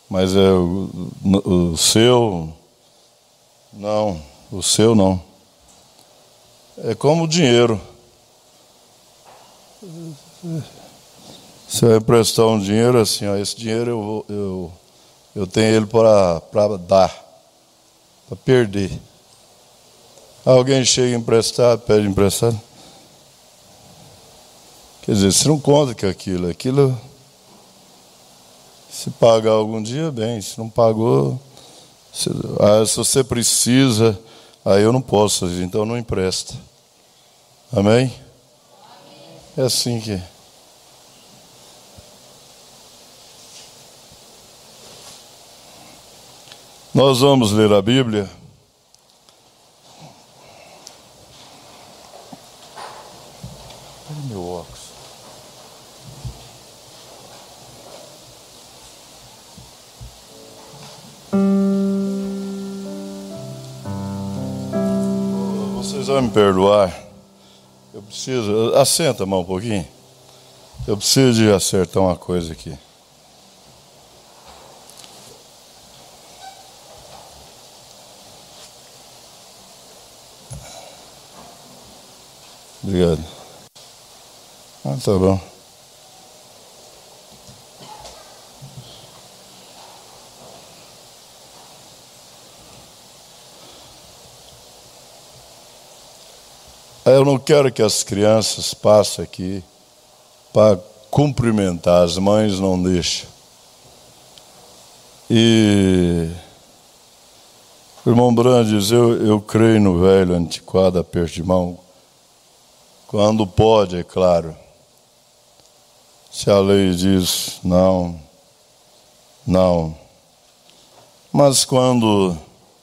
Mas o seu, não, o seu não. É como o dinheiro. Você vai emprestar um dinheiro assim, ó, esse dinheiro eu tenho ele para dar, para perder. Alguém chega a emprestar, pede emprestado. Quer dizer, você não conta que aquilo, se pagar algum dia, bem, se não pagou, se você precisa, aí eu não posso, então não empresta. Amém? É assim que é. Nós vamos ler a Bíblia. Olha meu óculos. Vocês vão me perdoar. Eu preciso... Assenta a mão um pouquinho. Eu preciso de acertar uma coisa aqui. Obrigado. Tá bom. Eu não quero que as crianças passem aqui para cumprimentar, as mães não deixam. E o irmão Brando diz, eu creio no velho antiquado aperto de mão, quando pode, é claro. Se a lei diz não. Mas quando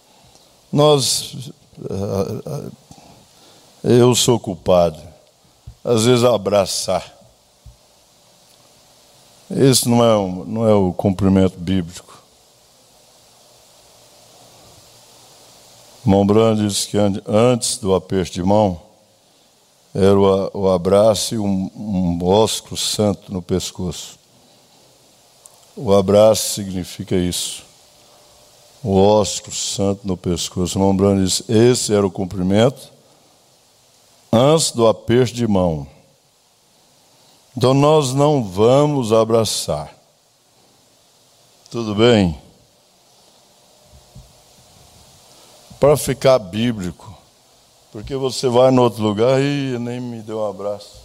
eu sou culpado, às vezes abraçar. Esse não é o cumprimento bíblico. O irmão Brando diz que antes do aperto de mão, era o abraço e um ósculo santo no pescoço. O abraço significa isso. O ósculo santo no pescoço. O irmão Brando diz, esse era o cumprimento antes do aperto de mão. Então nós não vamos abraçar. Tudo bem? Para ficar bíblico. Porque você vai em outro lugar e nem me deu um abraço.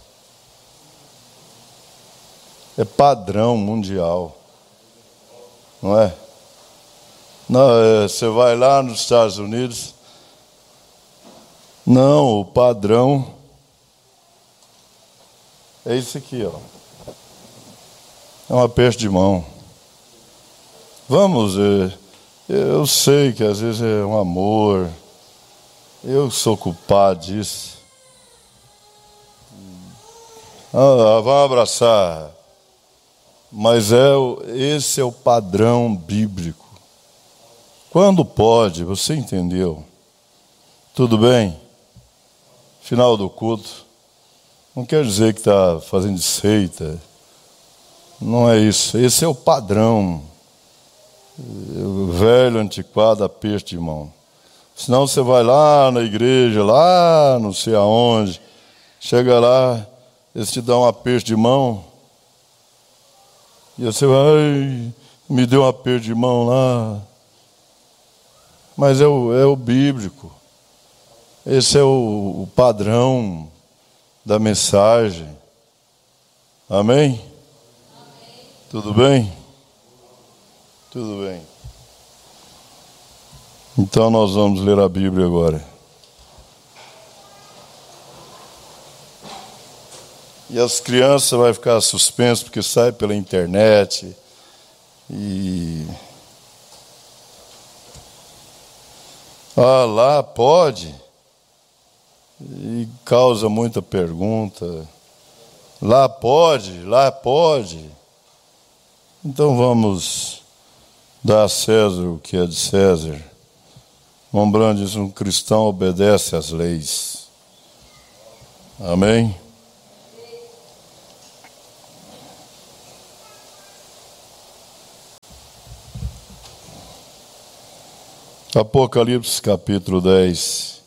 É padrão mundial. Não é? Não, você vai lá nos Estados Unidos. Não, o padrão é isso aqui, ó. É um aperto de mão. Vamos, eu sei que às vezes é um amor. Eu sou culpado disso. Vamos abraçar. Mas esse é o padrão bíblico. Quando pode, você entendeu? Tudo bem? Final do culto. Não quer dizer que está fazendo seita. Não é isso. Esse é o padrão. O velho, antiquado, aperto de mão. Senão você vai lá na igreja, lá não sei aonde, chega lá, eles te dão um aperto de mão, e você vai, me deu um aperto de mão lá. Mas é o bíblico. Esse é o padrão da mensagem. Amém? Amém? Tudo bem? Tudo bem. Então nós vamos ler a Bíblia agora. E as crianças vão ficar suspensas porque sai pela internet. E lá pode. E causa muita pergunta. Lá pode, lá pode. Então vamos dar a César o que é de César. Irmão Brando diz, um cristão obedece às leis. Amém? Apocalipse capítulo 10.